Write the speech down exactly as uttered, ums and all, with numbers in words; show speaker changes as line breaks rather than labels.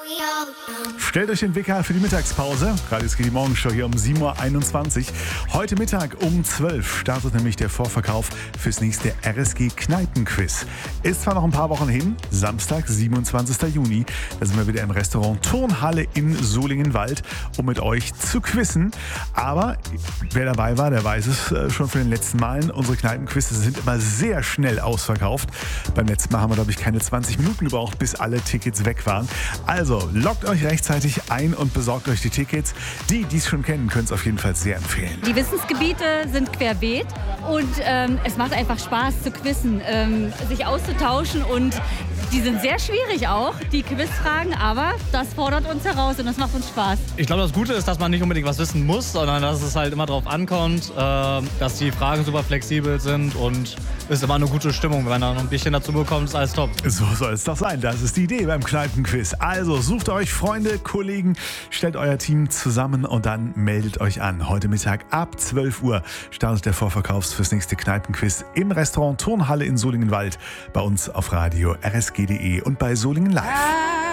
Stellt euch den Wecker für die Mittagspause. Radio S G die Morgenshow hier um sieben Uhr einundzwanzig. Heute Mittag um zwölf startet nämlich der Vorverkauf fürs nächste R S G Kneipenquiz. Ist zwar noch ein paar Wochen hin, Samstag, siebenundzwanzigsten Juni. Da sind wir wieder im Restaurant Turnhalle in Solingenwald, um mit euch zu quizzen. Aber wer dabei war, der weiß es äh, schon von den letzten Malen. Unsere Kneipenquizze sind immer sehr schnell ausverkauft. Beim letzten Mal haben wir, glaube ich, keine zwanzig Minuten gebraucht, bis alle Tickets weg waren. Also loggt euch rechtzeitig ein und besorgt euch die Tickets. Die, die es schon kennen, können es auf jeden Fall sehr empfehlen.
Die Wissensgebiete sind querbeet und ähm, es macht einfach Spaß zu quizzen, ähm, sich auszutauschen, und die sind sehr schwierig auch, die Quizfragen, aber das fordert uns heraus und das macht uns Spaß.
Ich glaube, das Gute ist, dass man nicht unbedingt was wissen muss, sondern dass es halt immer drauf ankommt, äh, dass die Fragen super flexibel sind und es ist immer eine gute Stimmung. Wenn man dann noch ein bisschen dazu bekommt, ist alles top.
So soll es doch sein. Das ist die Idee beim Kneipenquiz. Also sucht euch Freunde, Kollegen, stellt euer Team zusammen und dann meldet euch an. Heute Mittag ab zwölf Uhr startet der Vorverkauf fürs nächste Kneipenquiz im Restaurant Turnhalle in Solingenwald. Bei uns auf Radio R S G punkt de und bei Solingen Live.